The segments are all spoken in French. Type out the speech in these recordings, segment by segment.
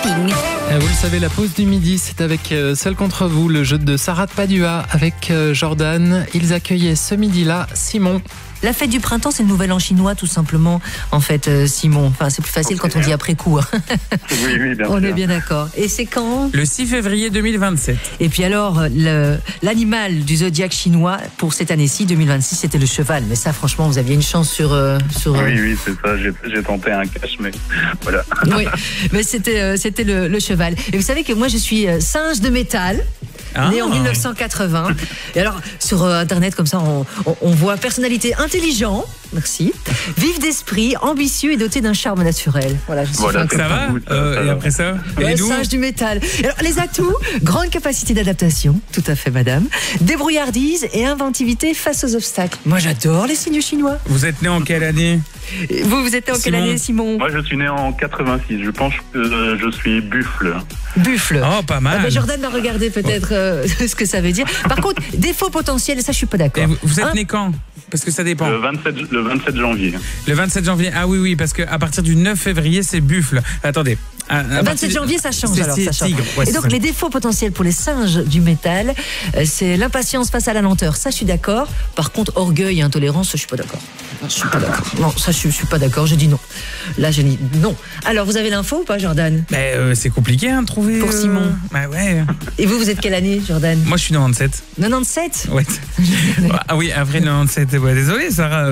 zapping. Vous le savez, la pause du midi, c'est avec Seul contre vous, le jeu de Sarah Padua avec Jordan. Ils accueillaient ce midi-là Simon. La fête du printemps, c'est le nouvel an chinois, tout simplement, en fait, Simon. Enfin, c'est plus facile quand on dit après coup. Oui, bien sûr. On est bien d'accord. Et c'est quand ? Le 6 février 2027. Et puis alors, l'animal du zodiaque chinois, pour cette année-ci, 2026, c'était le cheval. Mais ça, franchement, vous aviez une chance sur... Oui, c'est ça. J'ai tenté un cache, mais voilà. Oui, mais c'était le cheval. Et vous savez que moi, je suis singe de métal. Né en 1980. Et alors, sur Internet, comme ça, on voit personnalité intelligente, merci, vif d'esprit, ambitieux et doté d'un charme naturel. Voilà, je suis Voilà, Ça va Et après ça ouais, singe du métal. Et alors, les atouts, grande capacité d'adaptation, tout à fait, madame, débrouillardise et inventivité face aux obstacles. Moi, j'adore les signes chinois. Vous êtes né en quelle année ? Vous êtes né en quelle année, Simon ? Moi, je suis né en 86. Je pense que je suis buffle. Buffle. Oh, pas mal. Ah ben Jordan va regarder peut-être ce que ça veut dire. Par contre, défaut potentiel, ça je suis pas d'accord. Et vous êtes né quand ? Parce que ça dépend. Le 27 janvier. Le 27 janvier. Ah oui, parce qu'à partir du 9 février, c'est buffle. Attendez. Le 27 janvier, ça change alors. Ça change. Tigre. Ouais, et donc, les défauts potentiels pour les singes du métal, c'est l'impatience face à la lenteur. Ça, je suis d'accord. Par contre, orgueil et intolérance, je suis pas d'accord. Je suis pas d'accord. Non, ça, je suis pas d'accord. Je dis non. Là, je dis non. Alors, vous avez l'info ou pas, Jordan ? C'est compliqué de trouver. Pour Simon. Bah ouais. Et vous êtes quelle année, Jordan ? Moi, je suis 97. 97 ? Ouais. Ah oui, après 97. Ouais, désolé, Sarah.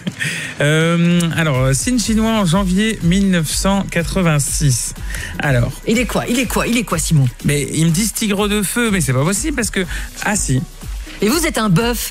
Alors, signe chinois en janvier 1986. Alors. Il est quoi, Simon ? Mais ils me disent tigre de feu, mais c'est pas possible parce que. Ah si. Et vous êtes un bœuf.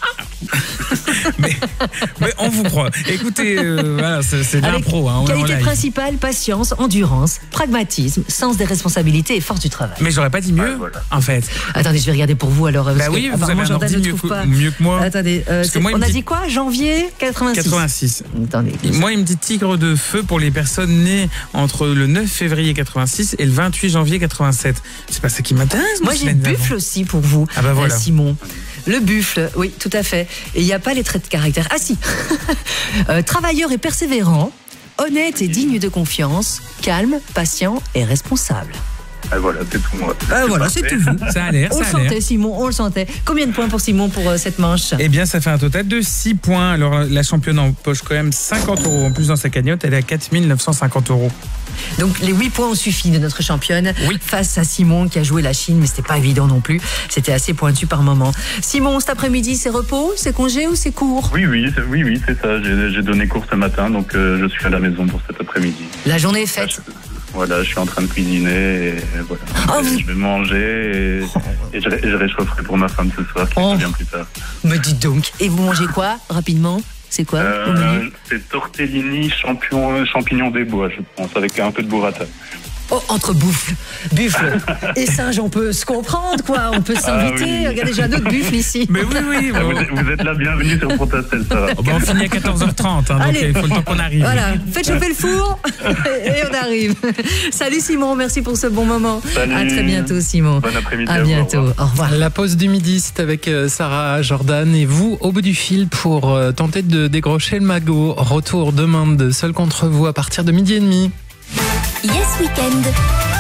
mais on vous croit. Écoutez, voilà, c'est de Avec l'impro. Hein, qualité principale, patience, endurance, pragmatisme, sens des responsabilités et force du travail. Mais j'aurais pas dit mieux, en fait. Attendez, je vais regarder pour vous alors. Bah oui, vous avez un Jordan ordi ne trouve pas. mieux que moi. Attendez, que moi, on a dit quoi ? Janvier 86. 86. Attendez. Moi, il me dit tigre de feu pour les personnes nées entre le 9 février 86 et le 28 janvier 87. C'est pas ça qui m'intéresse. Moi, j'ai buffle aussi pour vous, ah bah voilà. Simon. Le buffle, oui, tout à fait. Et il n'y a pas les traits de caractère. Ah si travailleur et persévérant, honnête et digne de confiance, calme, patient et responsable. Ah, voilà, c'est tout moi. Ah, voilà, c'est tout vous. Ça a l'air, On le ça a l'air. sentait, Simon, on le sentait. Combien de points pour Simon pour cette manche ? Eh bien, ça fait un total de 6 points. Alors, la championne empoche quand même 50 € en plus dans sa cagnotte. Elle est à 4 950 €. Donc les 8 points ont suffi de notre championne face à Simon qui a joué la Chine, mais c'était pas évident non plus. C'était assez pointu par moment. Simon, cet après-midi, c'est repos, c'est congé ou c'est cours ? Oui, c'est ça. J'ai donné cours ce matin, donc je suis à la maison pour cet après-midi. La journée est faite. Voilà, je suis en train de cuisiner et voilà. Je vais manger et je réchaufferai pour ma femme ce soir qui revient plus tard. Me dites donc. Et vous mangez quoi, rapidement ? C'est quoi au menu ? C'est tortellini champignons des bois, je pense, avec un peu de burrata. Oh, entre buffle et singe, on peut se comprendre, quoi. On peut s'inviter. Oui. Regardez, j'ai un autre buffle ici. Mais oui. Vous êtes la bienvenue sur Pontastel, ça va. On finit à 14h30, hein, donc Allez. il faut le temps qu'on arrive. Voilà, faites chauffer le four et on arrive. Salut Simon, merci pour ce bon moment. Salut. À très bientôt Simon. Bon après-midi. À bientôt. Au revoir. La pause du midi, c'est avec Sarah, Jordan et vous au bout du fil pour tenter de décrocher le magot. Retour demain de Seul contre vous à partir de 12h30. Yes Weekend.